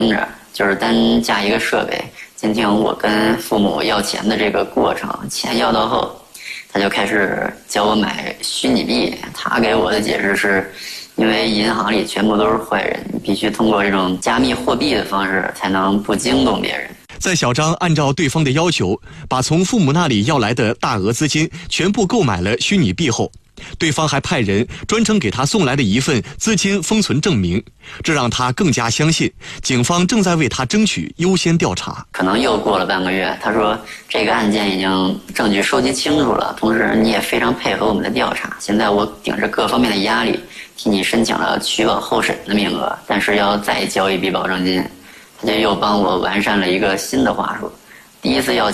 着，就是单架一个设备监听我跟父母要钱的这个过程。钱要到后，他就开始教我买虚拟币。他给我的解释是，因为银行里全部都是坏人，你必须通过这种加密货币的方式才能不惊动别人。 在小张按照对方的要求，把从父母那里要来的大额资金全部购买了虚拟币后，对方还派人专程给他送来了一份资金封存证明，这让他更加相信警方正在为他争取优先调查。 可能又过了半个月，他说这个案件已经证据收集清楚了，同时你也非常配合我们的调查，现在我顶着各方面的压力替你申请了取保候审的名额，但是要再交一笔保证金。他就又帮我完善了一个新的话术，第一次要